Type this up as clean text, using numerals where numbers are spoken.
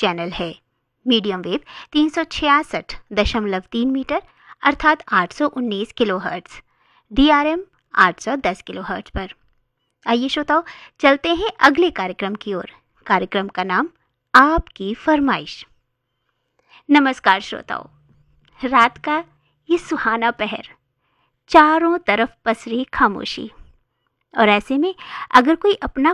Channel है। Medium wave 366.3 metre अर्थात 819 kilohertz, DRM 810 kilohertz पर। आइए श्रोताओ, चलते हैं अगले कार्यक्रम की ओर। कार्यक्रम का नाम आपकी फरमाइश। नमस्कार श्रोताओ, रात का ये सुहाना पहर, चारों तरफ पसरी खामोशी, और ऐसे में अगर कोई अपना